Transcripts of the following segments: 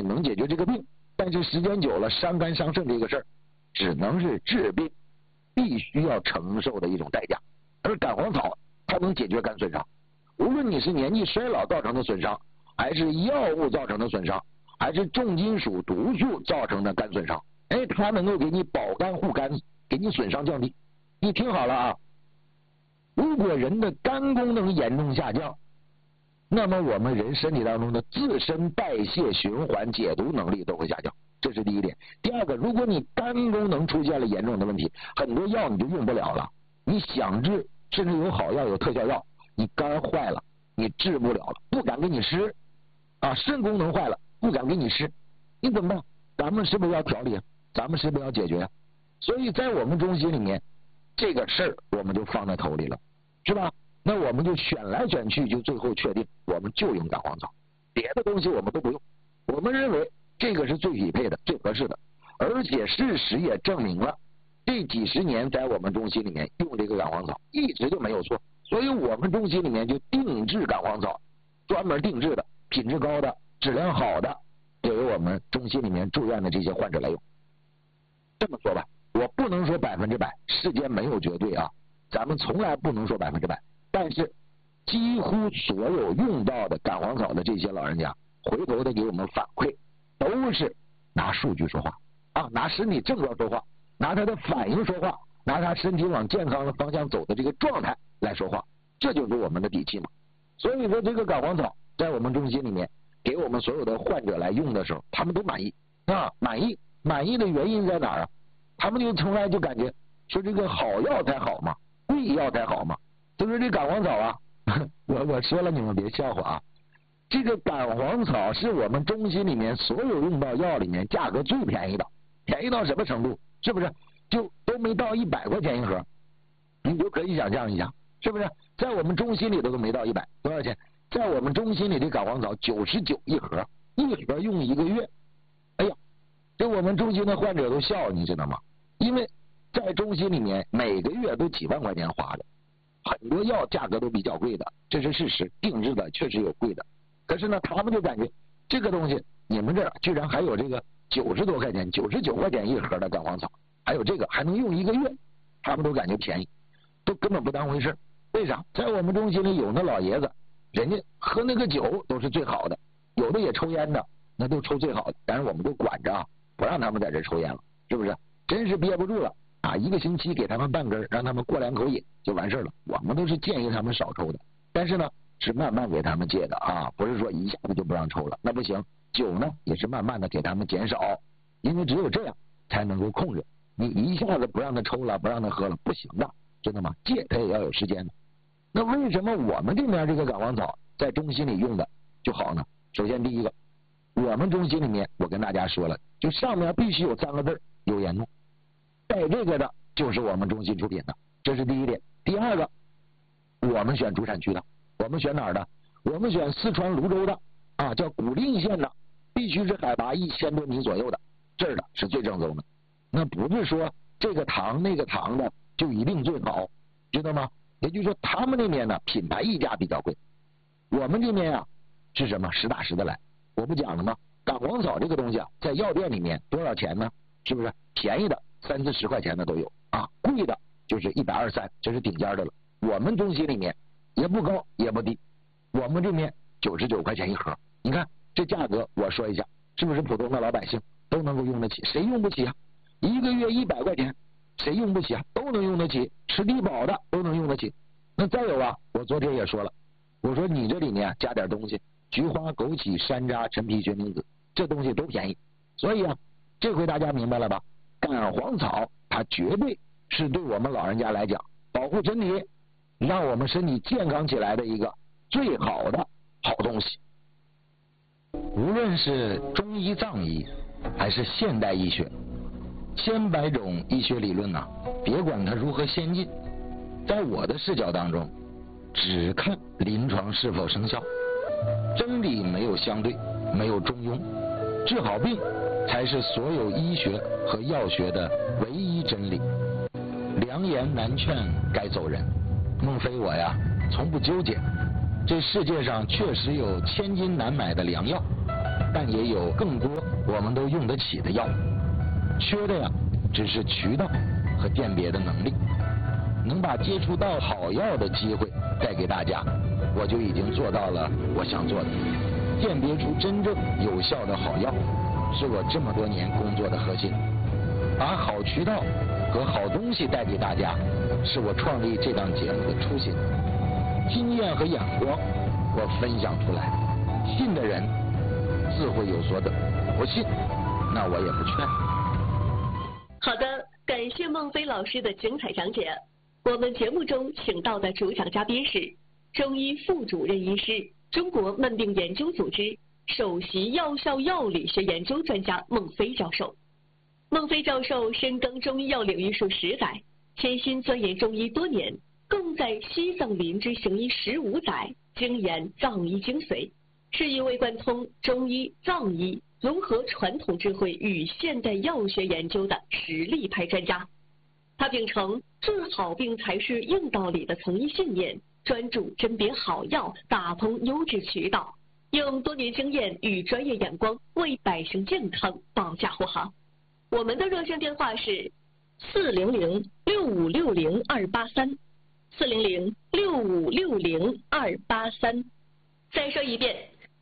能解决这个病，但是时间久了伤肝伤肾这个事儿，只能是治病必须要承受的一种代价。而杆黄草它能解决肝损伤，无论你是年纪衰老造成的损伤，还是药物造成的损伤，还是重金属毒素造成的肝损伤，它能够给你保肝护肝，给你损伤降低。你听好了啊，如果人的肝功能严重下降，那么我们人身体当中的自身代谢、循环、解毒能力都会下降，这是第一点。第二个，如果你肝功能出现了严重的问题，很多药你就用不了了，你想治，甚至有好药有特效药，你肝坏了你治不了了，不敢给你施啊，肾功能坏了不敢给你施，你怎么办？咱们是不是要调理？咱们是不是要解决？所以在我们中心里面，这个事儿我们就放在头里了，是吧？那我们就选来选去，就最后确定我们就用杆黄草，别的东西我们都不用。我们认为这个是最匹配的、最合适的，而且事实也证明了，这几十年在我们中心里面用这个杆黄草一直就没有错。所以我们中心里面就定制杆黄草，专门定制的、品质高的、质量好的，给我们中心里面住院的这些患者来用。这么说吧，我不能说100%，世间没有绝对啊，咱们从来不能说100%。但是几乎所有用到的杆黄草的这些老人家，回头的给我们反馈，都是拿数据说话啊，拿身体症状说话，拿他的反应说话，拿他身体往健康的方向走的这个状态来说话，这就是我们的底气嘛。所以说这个杆黄草在我们中心里面给我们所有的患者来用的时候，他们都满意啊，满意的原因在哪儿啊？他们就从来就感觉说这个好药才好嘛，贵药才好嘛。就是这杆黄草啊，我说了你们别笑话啊，这个杆黄草是我们中心里面所有用到药里面价格最便宜的，便宜到什么程度？是不是？就都没到100块钱一盒，你就可以想象一下，是不是？在我们中心里都没到100，多少钱？在我们中心里的杆黄草99一盒，一盒用1个月。哎呀，这我们中心的患者都笑，你知道吗？因为在中心里面每个月都几万块钱花的。很多药价格都比较贵的，这是事实，定制的确实有贵的。可是呢，他们就感觉这个东西，你们这儿居然还有这个90多块钱、99块钱一盒的杆黄草，还有这个还能用1个月，他们都感觉便宜，都根本不当回事。为啥？在我们中心里有那老爷子，人家喝那个酒都是最好的，有的也抽烟的，那都抽最好的，但是我们都管着啊，不让他们在这抽烟了，是不是？真是憋不住了啊！1个星期给他们半根，让他们过2口瘾就完事了。我们都是建议他们少抽的，但是呢是慢慢给他们戒的啊，不是说一下子就不让抽了，那不行。酒呢也是慢慢的给他们减少，因为只有这样才能够控制。你一下子不让他抽了，不让他喝了，不行的，知道吗？戒他也要有时间的。那为什么我们这边这个杆黄草在中心里用的就好呢？首先第一个，我们中心里面我跟大家说了，就上面必须有3个字，有研弄。带这个的就是我们中心出品的，这是第一点。第二个，我们选主产区的，我们选哪儿的？我们选四川泸州的啊，叫古蔺县的，必须是海拔1000多米左右的，这儿的是最正宗的。那不是说这个糖那个糖的就一定最好，知道吗？也就是说他们那边呢品牌溢价比较贵，我们这边啊是什么实打实的来。我不讲了吗？杆黄草这个东西啊，在药店里面多少钱呢？是不是便宜的30、40块钱的都有啊？贵的就是120、130，这是顶尖的了。我们中心里面也不高也不低，我们这边99块钱一盒。你看这价格，我说一下，是不是普通的老百姓都能够用得起？谁用不起啊？1个月100块钱，谁用不起啊？都能用得起，吃低保的都能用得起。那再有啊，我昨天也说了，我说你这里面加点东西，菊花、枸杞、山楂、陈皮、决明子，这东西都便宜。所以啊，这回大家明白了吧？杆黄草它绝对是对我们老人家来讲保护身体，让我们身体健康起来的一个最好的好东西。无论是中医藏医还是现代医学，千百种医学理论呐，别管它如何先进，在我的视角当中只看临床是否生效。真理没有相对，没有中庸，治好病才是所有医学和药学的唯一真理。良言难劝该走人，孟非我呀从不纠结，这世界上确实有千金难买的良药， 但也有更多我们都用得起的药。缺的呀，只是渠道和鉴别的能力。能把接触到好药的机会带给大家，我就已经做到了我想做的。鉴别出真正有效的好药，是我这么多年工作的核心。把好渠道和好东西带给大家，是我创立这档节目的初心。经验和眼光我分享出来，信的人自会有所得，不信那我也不劝。 好的，感谢孟非老师的精彩讲解。我们节目中请到的主讲嘉宾是中医副主任医师、中国慢病研究组织首席药效药理学研究专家孟非教授。孟非教授深耕中医药领域数10载，潜心钻研中医多年，更在西藏林芝行医15载，精研藏医精髓，是一位贯通中医、藏医、融合传统智慧与现代药学研究的实力派专家。他秉承治好病才是硬道理的从医信念，专注甄别好药，打通优质渠道，用多年经验与专业眼光为百姓健康保驾护航。我们的热线电话是400-6560-283，400-6560-283。再说一遍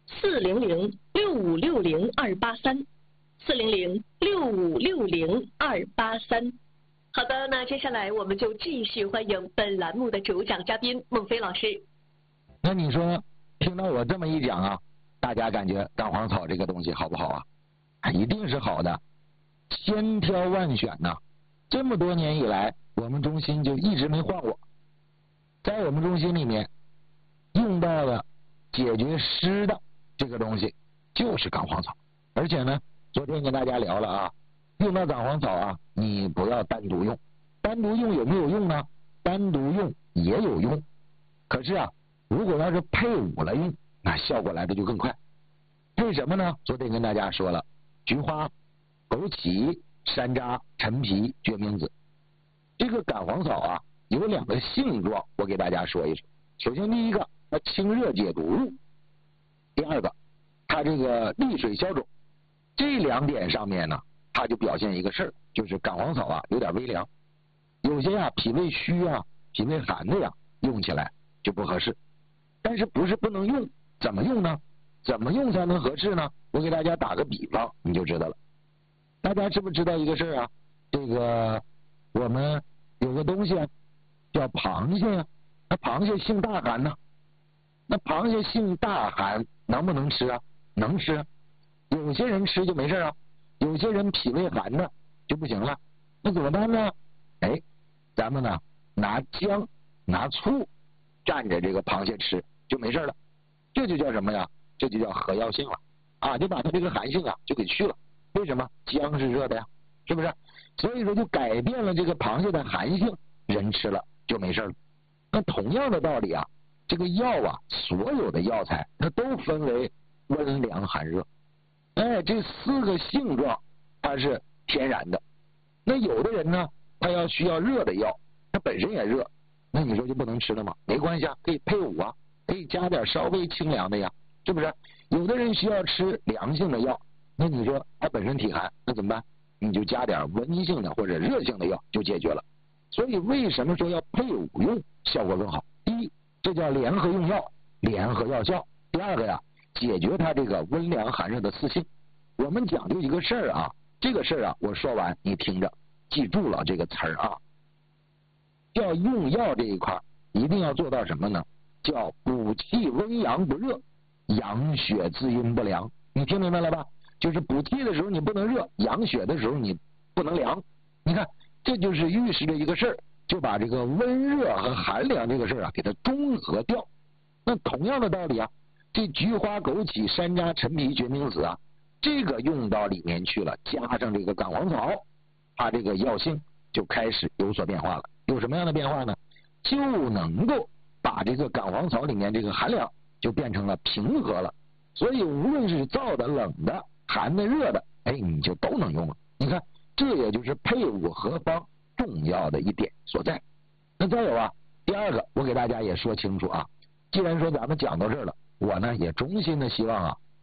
，400-6560-283，400-6560-283。好的，那接下来我们就继续欢迎本栏目的主讲嘉宾孟非老师。 那你说，听到我这么一讲啊，大家感觉干黄草这个东西好不好啊？一定是好的，千挑万选呐。这么多年以来，我们中心就一直没换过。在我们中心里面用到的解决湿的这个东西就是干黄草，而且呢，昨天跟大家聊了啊，用到干黄草啊，你不要单独用。单独用有没有用呢？单独用也有用，可是啊，如果要是配伍了用，那效果来的就更快。配什么呢？昨天跟大家说了，菊花、枸杞、山楂、陈皮、决明子。这个干黄草啊，有2个性状，我给大家说一说。首先第一个，它清热解毒；第二个，它这个利水消肿。这2点上面呢，它就表现一个事儿，就是干黄草啊有点微凉。有些啊脾胃虚啊、脾胃寒的呀，用起来就不合适。但是不是不能用？怎么用呢？怎么用才能合适呢？我给大家打个比方，你就知道了。大家知不知道一个事儿啊？这个我们有个东西啊，叫螃蟹啊。那螃蟹性大寒呢？那螃蟹性大寒能不能吃啊？能吃啊。有些人吃就没事啊，有些人脾胃寒的就不行了。那怎么办呢？咱们呢拿姜、拿醋蘸着这个螃蟹吃就没事了。这就叫什么呀？这就叫合药性了啊，就把它这个寒性啊就给去了。为什么？姜是热的呀，是不是？所以说就改变了这个螃蟹的寒性，人吃了就没事了。那同样的道理啊，这个药啊，所有的药材它都分为温凉寒热，这4个性状它是天然的。那有的人呢，他需要热的药，他本身也热，那你说就不能吃了吗？没关系啊，可以配伍啊，可以加点稍微清凉的呀，是不是？有的人需要吃凉性的药，那你说他本身体寒，那怎么办？你就加点温性的或者热性的药就解决了。所以为什么说要配伍用效果更好？第一，这叫联合用药，联合药效。第二个呀，解决它这个温凉寒热的4性。我们讲究一个事儿啊，这个事儿啊，我说完你听着，记住了这个词儿啊，叫用药这一块一定要做到什么呢？叫补气温阳不热，养血滋阴不凉。你听明白了吧？就是补气的时候你不能热，养血的时候你不能凉。你看，这就是预示着一个事儿，就把这个温热和寒凉这个事儿啊给它中和掉。那同样的道理啊，这菊花、枸杞、山楂、陈皮、决明子啊，这个用到里面去了，加上这个干黄草，它这个药性就开始有所变化了。有什么样的变化呢？就能够把这个干黄草里面这个寒凉就变成了平和了。所以无论是燥的、冷的、寒的、热的，你就都能用了。你看，这也就是配伍合方重要的一点所在。那再有啊，第二个，我给大家也说清楚啊，既然说咱们讲到这儿了，我呢也衷心的希望啊，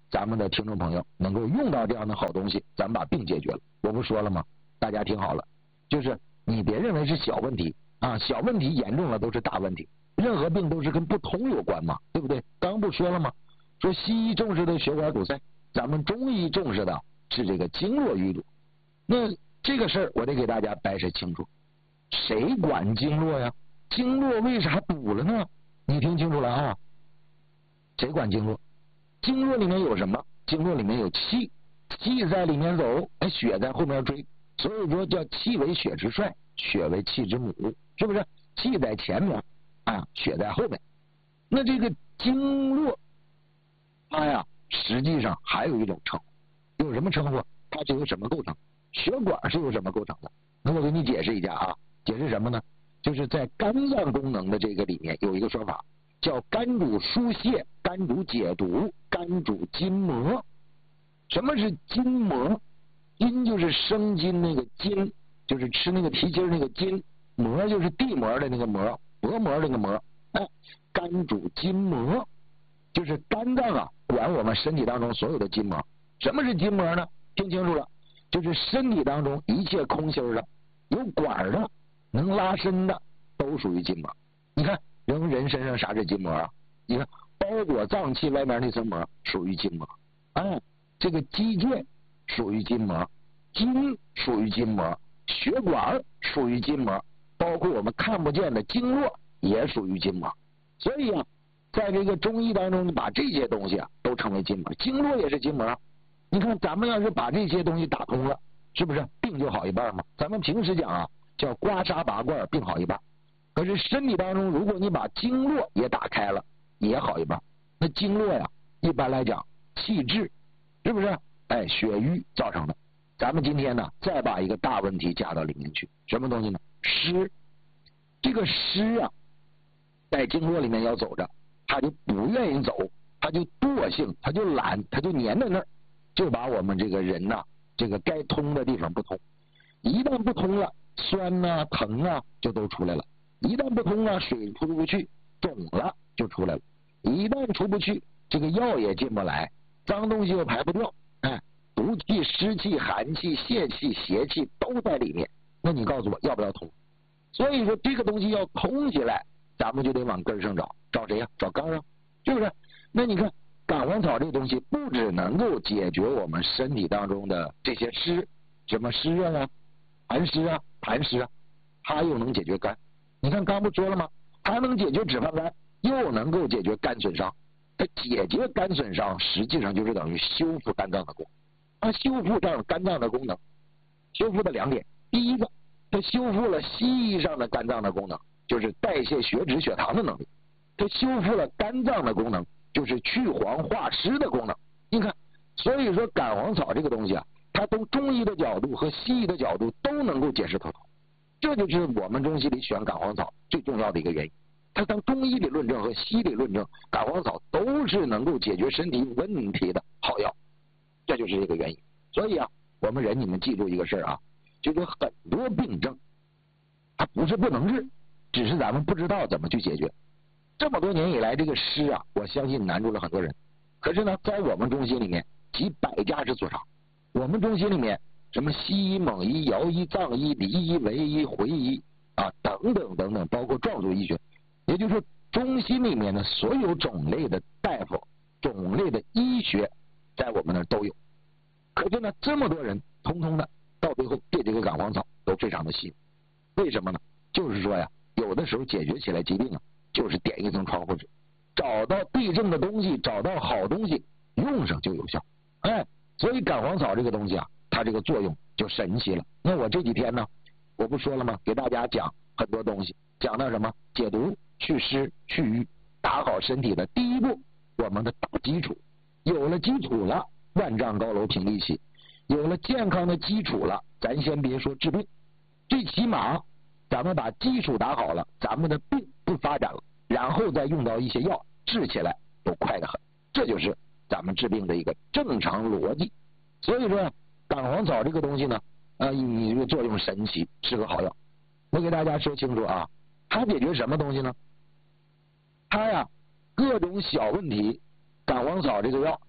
咱们的听众朋友能够用到这样的好东西，咱们把病解决了。我不说了吗？大家听好了，就是你别认为是小问题啊，小问题严重了都是大问题。任何病都是跟不通有关嘛，对不对？刚不说了吗？说西医重视的血管堵塞，咱们中医重视的是这个经络淤堵。那这个事儿我得给大家掰扯清楚，谁管经络呀？经络为啥堵了呢？你听清楚了啊！谁管经络？经络里面有什么？经络里面有气，气在里面走，血在后面追，所以说叫气为血之帅，血为气之母，是不是？气在前面啊，血在后面。那这个经络，它呀，实际上还有一种称呼，有什么称呼？它是由什么构成？血管是由什么构成的？那我给你解释一下啊，解释什么呢？就是在肝脏功能的这个里面有一个说法，叫肝主疏泄，肝主解毒，肝主筋膜。什么是筋膜？筋就是生筋那个筋，就是吃那个蹄筋那个筋，膜就是地膜的那个膜，薄膜那个膜。肝主筋膜，就是肝脏啊管我们身体当中所有的筋膜。什么是筋膜呢？听清楚了，就是身体当中一切空心的、有管的、能拉伸的，都属于筋膜。你看人身上啥是筋膜啊？你看包裹脏器外面那层膜属于筋膜，这个肌腱属于筋膜，筋属于筋膜，血管属于筋膜，包括我们看不见的经络也属于筋膜。所以啊，在这个中医当中，你把这些东西啊都称为筋膜，经络也是筋膜。你看咱们要是把这些东西打通了，是不是病就好一半嘛？咱们平时讲啊，叫刮痧拔罐，病好一半。可是身体当中，如果你把经络也打开了，也好一半。那经络呀，一般来讲，气滞，是不是？血瘀造成的。咱们今天呢，再把一个大问题加到里面去，什么东西呢？湿。这个湿啊，在经络里面要走着，他就不愿意走，他就惰性，他就懒，他就粘在那儿，就把我们这个人呐，这个该通的地方不通。一旦不通了，酸啊、疼啊就都出来了。一旦不通啊，水出不去，肿了就出来了。一旦出不去，这个药也进不来，脏东西又排不掉，毒气、湿气、寒气、泄气、邪气都在里面。那你告诉我要不要通？所以说这个东西要通起来，咱们就得往根上找，找谁呀？找肝啊，是不是？那你看感黄草这个东西，不只能够解决我们身体当中的这些湿，什么湿热啊、寒湿啊、痰湿啊，它又能解决肝。你看刚不说了吗？它能解决脂肪肝，又能够解决肝损伤。它解决肝损伤，实际上就是等于修复肝脏的功能。它修复这样肝脏的功能，修复的两点。第一个，它修复了西医上的肝脏的功能，就是代谢血脂血糖的能力。它修复了肝脏的功能，就是去黄化湿的功能。你看，所以说感黄草这个东西啊，它从中医的角度和西医的角度都能够解释透透。这就是我们中西里选感黄草最重要的一个原因。它从中医理论证和西医理论证，感黄草都是能够解决身体问题的好药，这就是这个原因。所以啊，我们人你们记住一个事儿啊，就是很多病症它不是不能治，只是咱们不知道怎么去解决。这么多年以来，这个湿啊，我相信难住了很多人。可是呢，在我们中心里面，集百家之所长。我们中心里面，什么西医、蒙医、姚医、藏医、理医、维医、回医啊，等等等等，包括壮族医学，也就是说，中心里面的所有种类的大夫、种类的医学，在我们那儿都有。可是呢，这么多人，通通的到最后对这个感黄草都非常的信。为什么呢？就是说呀，有的时候解决起来疾病啊，就是点一层窗户纸，找到对症的东西，找到好东西，用上就有效。所以感黄草这个东西啊，它这个作用就神奇了。那我这几天呢，我不说了吗？给大家讲很多东西，讲到什么解毒、祛湿、祛瘀，打好身体的第一步，我们的大基础。有了基础了，万丈高楼平地起。有了健康的基础了，咱先别说治病，最起码咱们把基础打好了，咱们的病不发展了，然后再用到一些药治起来都快得很。这就是咱们治病的一个正常逻辑。所以说感黄草这个东西呢，你这个作用神奇，是个好药。我给大家说清楚啊，它解决什么东西呢？它呀，各种小问题，感黄草这个药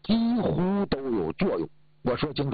几乎都有作用。我说清楚。